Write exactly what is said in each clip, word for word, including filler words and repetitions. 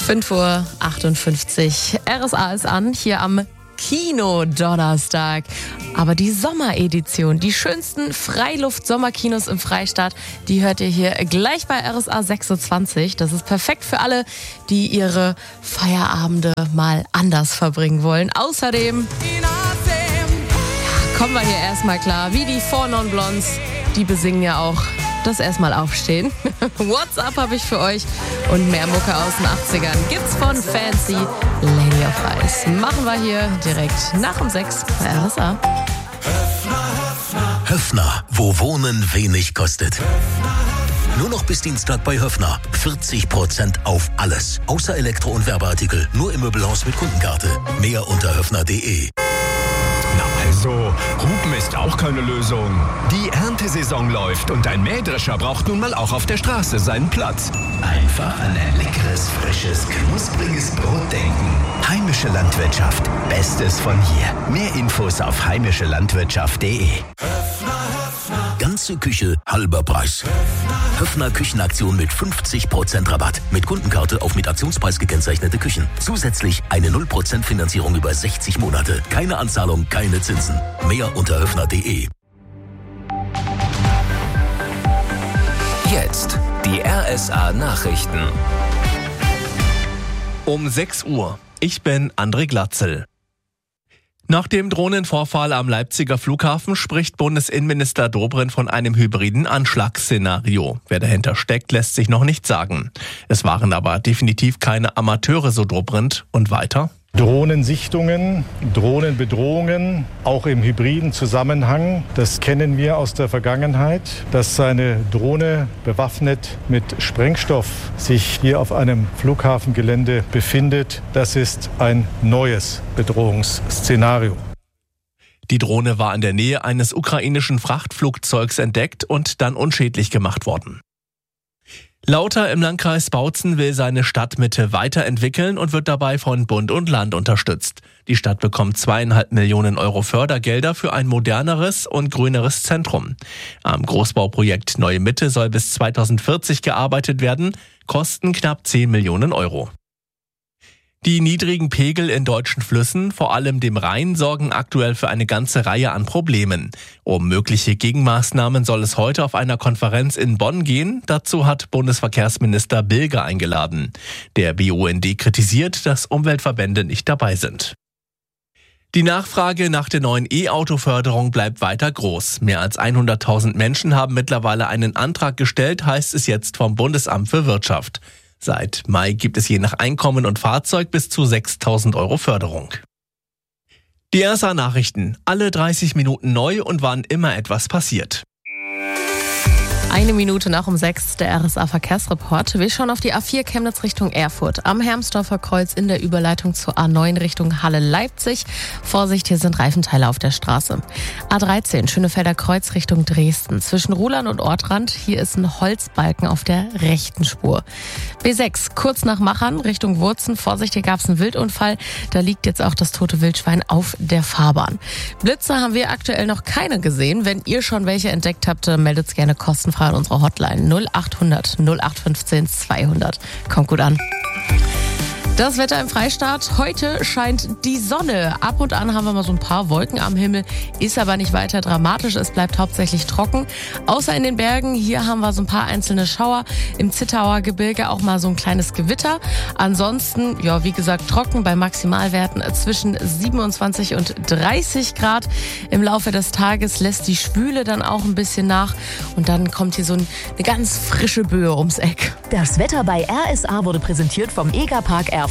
fünf Uhr achtundfünfzig. R S A ist an, hier am Kino-Donnerstag. Aber die Sommeredition, die schönsten Freiluft-Sommerkinos im Freistaat, die hört ihr hier gleich bei R S A sechsundzwanzig. Das ist perfekt für alle, die ihre Feierabende mal anders verbringen wollen. Außerdem ja, kommen wir hier erstmal klar, wie die Four Non Blondes, die besingen ja auch das erstmal aufstehen. What's Up habe ich für euch und mehr Mucke aus den achtzigern gibt's von Fancy, Lady of Ice. Machen wir hier direkt nach um sechs bei R S A. Höffner, wo Wohnen wenig kostet. Nur noch bis Dienstag bei Höffner. vierzig Prozent auf alles. Außer Elektro- und Werbeartikel. Nur im Möbelhaus mit Kundenkarte. Mehr unter höffner punkt de. Na also, Hupen ist auch keine Lösung. Die Erntesaison läuft und ein Mähdrescher braucht nun mal auch auf der Straße seinen Platz. Einfach an ein leckeres, frisches, knuspriges Brot denken. Heimische Landwirtschaft. Bestes von hier. Mehr Infos auf heimische landwirtschaft punkt de. Ganze Küche, halber Preis. Höffner Küchenaktion mit fünfzig Prozent Rabatt. Mit Kundenkarte auf mit Aktionspreis gekennzeichnete Küchen. Zusätzlich eine null Prozent Finanzierung über sechzig Monate. Keine Anzahlung, keine Zinsen. Mehr unter höffner punkt de. Jetzt die R S A Nachrichten. Um sechs Uhr. Ich bin André Glatzel. Nach dem Drohnenvorfall am Leipziger Flughafen spricht Bundesinnenminister Dobrindt von einem hybriden Anschlagsszenario. Wer dahinter steckt, lässt sich noch nicht sagen. Es waren aber definitiv keine Amateure, so Dobrindt. Und weiter? Drohnensichtungen, Drohnenbedrohungen, auch im hybriden Zusammenhang, das kennen wir aus der Vergangenheit. Dass eine Drohne bewaffnet mit Sprengstoff sich hier auf einem Flughafengelände befindet, das ist ein neues Bedrohungsszenario. Die Drohne war in der Nähe eines ukrainischen Frachtflugzeugs entdeckt und dann unschädlich gemacht worden. Lauter im Landkreis Bautzen will seine Stadtmitte weiterentwickeln und wird dabei von Bund und Land unterstützt. Die Stadt bekommt zweieinhalb Millionen Euro Fördergelder für ein moderneres und grüneres Zentrum. Am Großbauprojekt Neue Mitte soll bis zweitausendvierzig gearbeitet werden, kosten knapp zehn Millionen Euro. Die niedrigen Pegel in deutschen Flüssen, vor allem dem Rhein, sorgen aktuell für eine ganze Reihe an Problemen. Um mögliche Gegenmaßnahmen soll es heute auf einer Konferenz in Bonn gehen. Dazu hat Bundesverkehrsminister Bilger eingeladen. Der B U N D kritisiert, dass Umweltverbände nicht dabei sind. Die Nachfrage nach der neuen E-Auto-Förderung bleibt weiter groß. Mehr als hunderttausend Menschen haben mittlerweile einen Antrag gestellt, heißt es jetzt vom Bundesamt für Wirtschaft. Seit Mai gibt es je nach Einkommen und Fahrzeug bis zu sechstausend Euro Förderung. Die R S A Nachrichten, alle dreißig Minuten neu und wann immer etwas passiert. Eine Minute nach um sechs, der R S A Verkehrsreport. Wir schauen auf die A vier Chemnitz Richtung Erfurt. Am Hermsdorfer Kreuz in der Überleitung zur A neun Richtung Halle-Leipzig. Vorsicht, hier sind Reifenteile auf der Straße. A dreizehn Schönefelder Kreuz Richtung Dresden. Zwischen Ruhlern und Ortrand, hier ist ein Holzbalken auf der rechten Spur. B sechs kurz nach Machern Richtung Wurzen. Vorsicht, hier gab es einen Wildunfall. Da liegt jetzt auch das tote Wildschwein auf der Fahrbahn. Blitze haben wir aktuell noch keine gesehen. Wenn ihr schon welche entdeckt habt, meldet es gerne kostenfrei an unserer Hotline null acht hundert null acht fünfzehn zweihundert. Kommt gut an. Das Wetter im Freistaat. Heute scheint die Sonne. Ab und an haben wir mal so ein paar Wolken am Himmel. Ist aber nicht weiter dramatisch. Es bleibt hauptsächlich trocken. Außer in den Bergen. Hier haben wir so ein paar einzelne Schauer. Im Zittauer Gebirge auch mal so ein kleines Gewitter. Ansonsten, ja, wie gesagt, trocken bei Maximalwerten zwischen siebenundzwanzig und dreißig Grad. Im Laufe des Tages lässt die Schwüle dann auch ein bisschen nach. Und dann kommt hier so eine ganz frische Böe ums Eck. Das Wetter bei R S A wurde präsentiert vom Egerpark Erfurt.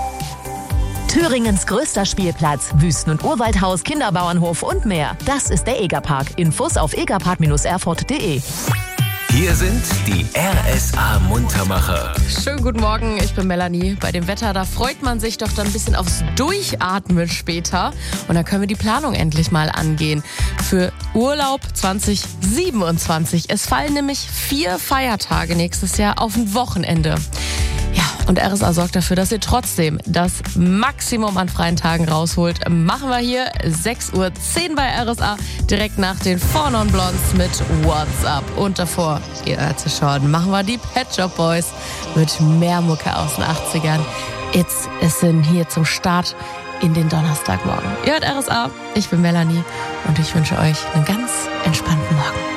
Thüringens größter Spielplatz, Wüsten- und Urwaldhaus, Kinderbauernhof und mehr. Das ist der Egerpark. Infos auf egerpark erfurt punkt de. Hier sind die R S A Muntermacher. Schönen guten Morgen, ich bin Melanie. Bei dem Wetter, da freut man sich doch dann ein bisschen aufs Durchatmen später. Und dann können wir die Planung endlich mal angehen für Urlaub zwanzig siebenundzwanzig. Es fallen nämlich vier Feiertage nächstes Jahr auf ein Wochenende. Ja, Und R S A sorgt dafür, dass ihr trotzdem das Maximum an freien Tagen rausholt. Machen wir hier sechs Uhr zehn bei R S A, direkt nach den Four Non Blondes mit What's Up. Und davor, ihr hört es schon, machen wir die Pet Shop Boys mit mehr Mucke aus den achtzigern. It's a Sin hier zum Start in den Donnerstagmorgen. Ihr hört R S A, ich bin Melanie und ich wünsche euch einen ganz entspannten Morgen.